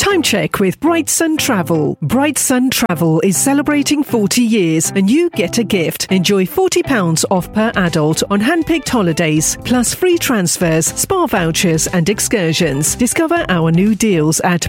Time check with Bright Sun Travel. Bright Sun Travel is celebrating 40 years and you get a gift. Enjoy £40 off per adult on hand-picked holidays, plus free transfers, spa vouchers and excursions. Discover our new deals at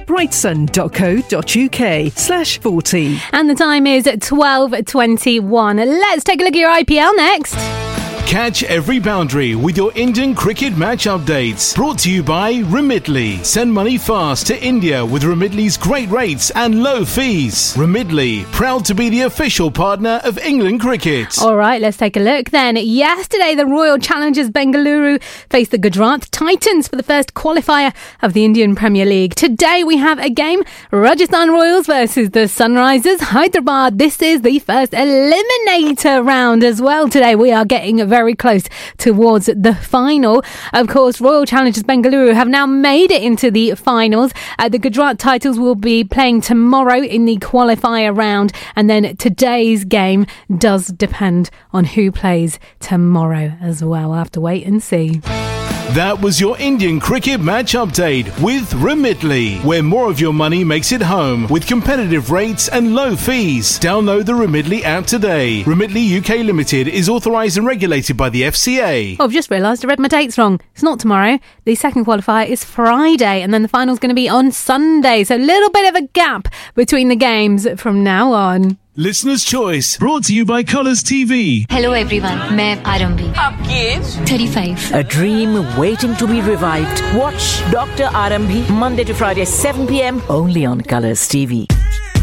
brightsun.co.uk/40. And the time is 12:21. Let's take a look at your IPL next. Catch every boundary with your Indian cricket match updates. Brought to you by Remitly. Send money fast to India with Remitly's great rates and low fees. Remitly, proud to be the official partner of England cricket. All right, let's take a look then. Yesterday, the Royal Challengers Bengaluru faced the Gujarat Titans for the first qualifier of the Indian Premier League. Today, we have a game, Rajasthan Royals versus the Sunrisers Hyderabad. This is the first eliminator round as well. Today, we are getting very close towards the final. Of course, Royal Challengers Bengaluru have now made it into the finals. The Gujarat Titans will be playing tomorrow in the qualifier round, and then today's game does depend on who plays tomorrow as well. We'll have to wait and see. That was your Indian cricket match update with Remitly, where more of your money makes it home with competitive rates and low fees. Download the Remitly app today. Remitly UK Limited is authorised and regulated by the FCA. Oh, I've just realised I read my dates wrong. It's not tomorrow. The second qualifier is Friday, and then the final's going to be on Sunday. So a little bit of a gap between the games from now on. Listener's Choice. Brought to you by Colours TV. Hello everyone, मैं आरंभी. आपकी as 35. A dream waiting to be revived. Watch Dr. Arambhi Monday to Friday 7 p.m. only on Colours TV.